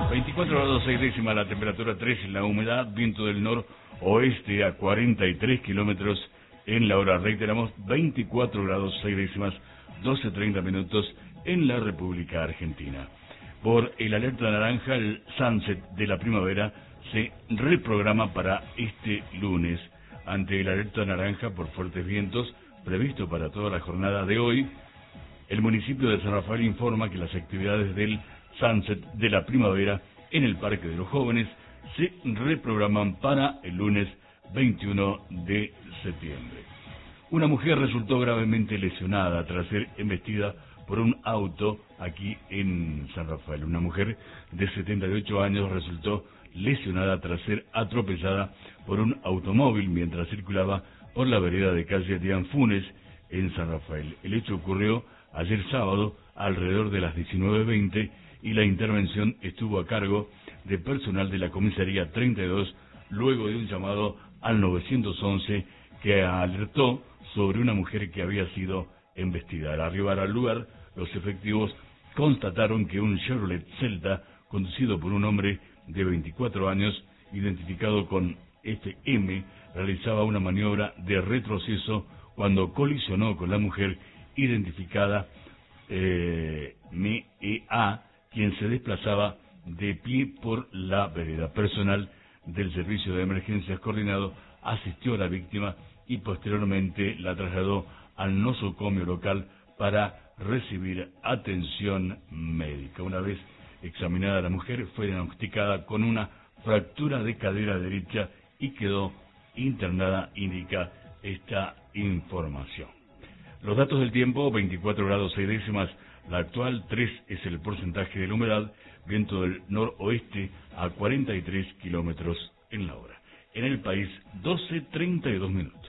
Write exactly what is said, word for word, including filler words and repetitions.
veinticuatro grados seis décimas la temperatura, tres en la humedad, viento del noroeste a cuarenta y tres kilómetros en la hora. Reiteramos, veinticuatro grados seis décimas, doce treinta minutos en la República Argentina. Por el alerta naranja, el sunset de la primavera se reprograma para este lunes. Ante el alerta naranja por fuertes vientos previsto para toda la jornada de hoy, el municipio de San Rafael informa que las actividades del sunset de la primavera en el Parque de los Jóvenes se reprograman para el lunes veintiuno de septiembre. Una mujer resultó gravemente lesionada tras ser embestida por un auto aquí en San Rafael. Una mujer de setenta y ocho años resultó lesionada tras ser atropellada por un automóvil mientras circulaba por la vereda de calle de Anfunes en San Rafael. El hecho ocurrió ayer sábado alrededor de las diecinueve veinte y la intervención estuvo a cargo de personal de la comisaría treinta y dos luego de un llamado al nueve once que alertó sobre una mujer que había sido embestida. Al arribar al lugar, los efectivos constataron que un Chevrolet Celta conducido por un hombre de veinticuatro años, identificado con F M, realizaba una maniobra de retroceso cuando colisionó con la mujer identificada eh, M E A, quien se desplazaba de pie por la vereda. Personal del Servicio de Emergencias Coordinado asistió a la víctima y posteriormente la trasladó al nosocomio local para recibir atención médica. Una vez examinada la mujer, fue diagnosticada con una fractura de cadera derecha y quedó internada, indica esta información. Los datos del tiempo: veinticuatro grados seis décimas la actual, tres es el porcentaje de la humedad, viento del noroeste a cuarenta y tres kilómetros en la hora. En el país, doce treinta y dos minutos.